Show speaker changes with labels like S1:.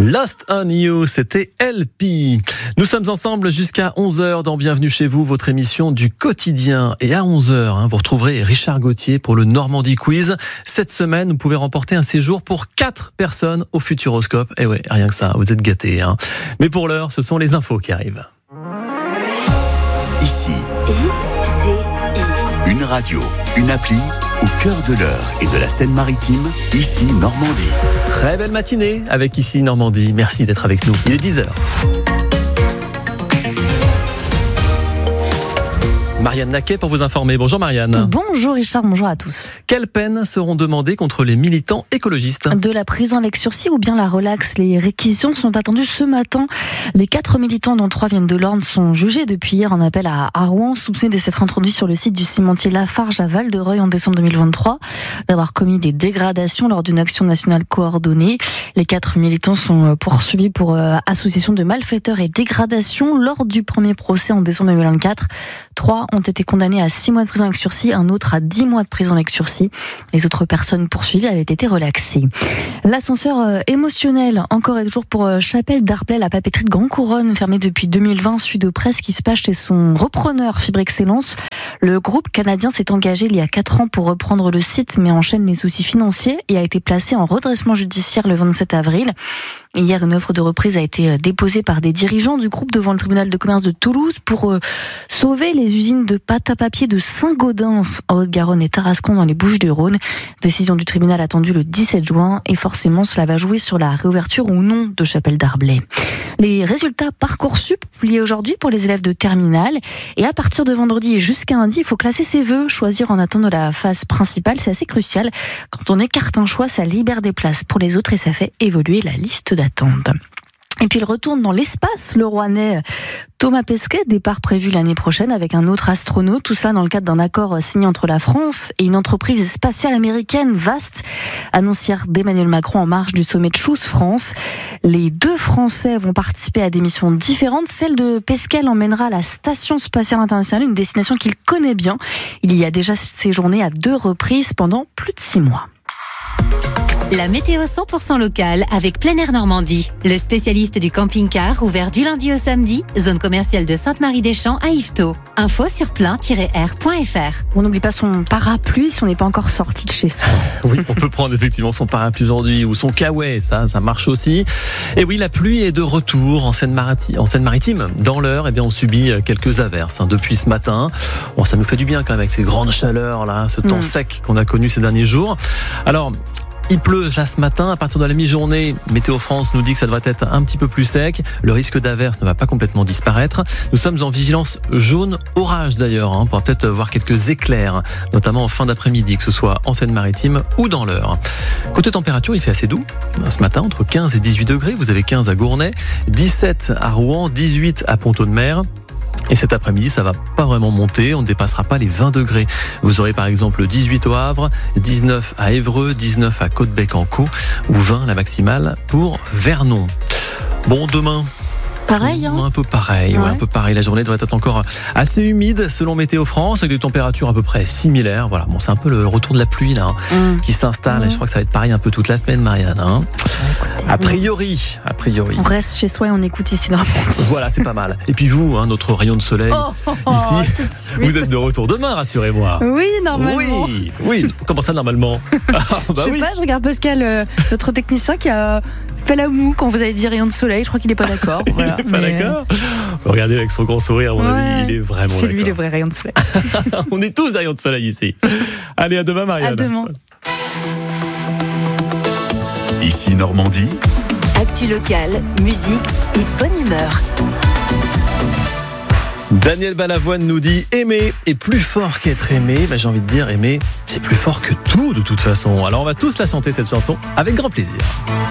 S1: Lost on You, c'était LP. Nous sommes ensemble jusqu'à 11h dans Bienvenue chez vous, votre émission du quotidien. Et à 11h, vous retrouverez Richard Gauthier pour le Normandie Quiz. Cette semaine, vous pouvez remporter un séjour pour 4 personnes au Futuroscope. Et ouais, rien que ça, vous êtes gâtés. Mais pour l'heure, ce sont les infos qui arrivent.
S2: Ici, une radio, une appli, au cœur de l'Eure et de la Seine-Maritime, Ici Normandie.
S1: Très belle matinée avec Ici Normandie. Merci d'être avec nous. Il est 10h. Marianne Naquet pour vous informer. Bonjour Marianne.
S3: Bonjour Richard, bonjour à tous.
S1: Quelles peines seront demandées contre les militants écologistes ?
S3: De la prison avec sursis ou bien la relaxe. Les réquisitions sont attendues ce matin. Les 4 militants, dont 3 viennent de l'Orne, sont jugés depuis hier en appel à Rouen, soupçonnés de s'être introduits sur le site du cimentier Lafarge à Val-de-Reuil en décembre 2023, d'avoir commis des dégradations lors d'une action nationale coordonnée. Les 4 militants sont poursuivis pour association de malfaiteurs et dégradation lors du premier procès en décembre 2024. 3 ont été condamnés à 6 mois de prison avec sursis, un autre à 10 mois de prison avec sursis. Les autres personnes poursuivies avaient été relaxées. L'ascenseur émotionnel, encore et toujours pour Chapelle Darblay, la papeterie de Grand Couronne, fermée depuis 2020, suite de presse qui se passe chez son repreneur Fibre Excellence. Le groupe canadien s'est engagé il y a 4 ans pour reprendre le site, mais enchaîne les soucis financiers et a été placé en redressement judiciaire le 27 avril. Hier, une offre de reprise a été déposée par des dirigeants du groupe devant le tribunal de commerce de Toulouse pour sauver les usines de pâte à papier de Saint-Gaudens en Haute-Garonne et Tarascon dans les Bouches-du-Rhône. Décision du tribunal attendue le 17 juin et forcément cela va jouer sur la réouverture ou non de Chapelle Darblay. Les résultats Parcoursup publiés aujourd'hui pour les élèves de terminale et à partir de vendredi et jusqu'à lundi, il faut classer ses vœux, choisir en attendant la phase principale, c'est assez crucial. Quand on écarte un choix, ça libère des places pour les autres et ça fait évoluer la liste d'attente. Et puis il retourne dans l'espace, le Rouennais Thomas Pesquet, départ prévu l'année prochaine avec un autre astronaute. Tout cela dans le cadre d'un accord signé entre la France et une entreprise spatiale américaine, Vast, annoncière d'Emmanuel Macron en marge du sommet de Choose France. Les 2 Français vont participer à des missions différentes. Celle de Pesquet l'emmènera à la Station Spatiale Internationale, une destination qu'il connaît bien. Il y a déjà séjourné à 2 reprises pendant plus de 6 mois.
S4: La météo 100% locale avec Plein Air Normandie. Le spécialiste du camping-car ouvert du lundi au samedi, zone commerciale de Sainte-Marie-des-Champs à Yvetot. Info sur plein-air.fr.
S3: On n'oublie pas son parapluie si on n'est pas encore sorti de chez soi.
S1: Oui, on peut prendre effectivement son parapluie aujourd'hui ou son kawaii, ça marche aussi. Et oui, la pluie est de retour en Seine-Maritime. Dans l'Eure, on subit quelques averses depuis ce matin. Bon, ça nous fait du bien quand même avec ces grandes chaleurs là, ce temps sec qu'on a connu ces derniers jours. Alors, il pleut là ce matin, à partir de la mi-journée, Météo France nous dit que ça devrait être un petit peu plus sec. Le risque d'averse ne va pas complètement disparaître. Nous sommes en vigilance jaune orage d'ailleurs. On pourra peut-être voir quelques éclairs, notamment en fin d'après-midi, que ce soit en Seine-Maritime ou dans l'Eure. Côté température, il fait assez doux. Ce matin, entre 15 et 18 degrés. Vous avez 15 à Gournay, 17 à Rouen, 18 à Pont-Audemer. Et cet après-midi, ça va pas vraiment monter, on ne dépassera pas les 20 degrés. Vous aurez par exemple 18 au Havre, 19 à Évreux, 19 à Côte-Bec-en-Caux ou 20 la maximale pour Vernon. Bon, demain...
S3: Pareil,
S1: un peu pareil, un peu pareil. La journée devrait être encore assez humide selon Météo France, avec des températures à peu près similaires. Voilà, bon, c'est un peu le retour de la pluie là qui s'installe. Et je crois que ça va être pareil un peu toute la semaine, Marianne. A priori.
S3: On reste chez soi et on écoute Ici Normandie.
S1: Voilà, c'est pas mal. Et puis vous, notre rayon de soleil ici, vous êtes de retour demain, rassurez-moi.
S3: Oui, normalement.
S1: Oui. Comment ça normalement?
S3: Je sais pas, je regarde Pascal, notre technicien qui a fait la moue quand vous avez dit rayon de soleil. Je crois qu'il n'est pas d'accord. Voilà.
S1: Pas d'accord. Regardez avec son grand sourire, à mon avis, il est vraiment
S3: c'est
S1: d'accord.
S3: lui le vrai rayon de soleil.
S1: On est tous des rayons de soleil ici. Allez, à demain, Marianne.
S3: À demain.
S2: Ici Normandie.
S4: Actu locale, musique et bonne humeur.
S1: Daniel Balavoine nous dit aimer est plus fort qu'être aimé. J'ai envie de dire aimer, c'est plus fort que tout de toute façon. Alors on va tous la chanter cette chanson avec grand plaisir.